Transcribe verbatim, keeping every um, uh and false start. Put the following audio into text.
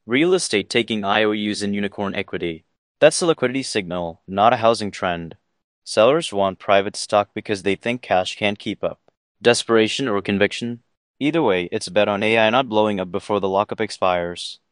Real estate taking I O Us in unicorn equity. That's a liquidity signal, not a housing trend. Sellers want private stock because they think cash can't keep up. Desperation or conviction? Either way, it's a bet on A I not blowing up before the lockup expires.